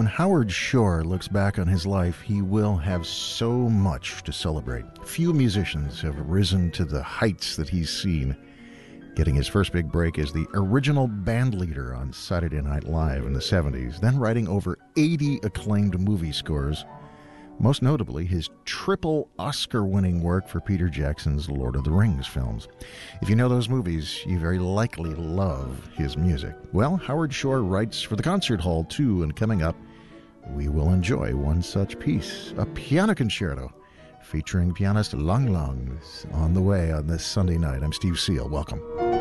Howard Shore looks back on his life, he will have so much to celebrate. Few musicians have risen to the heights that he's seen, getting his first big break as the original band leader on Saturday Night Live in the 70s, then writing over 80 acclaimed movie scores, most notably his triple Oscar-winning work for Peter Jackson's Lord of the Rings films. If you know those movies, you very likely love his music. Well, Howard Shore writes for the Concert Hall, too, and coming up, we will enjoy one such piece, a piano concerto featuring pianist Lang Lang on the way on this Sunday night. I'm Steve Seal. Welcome.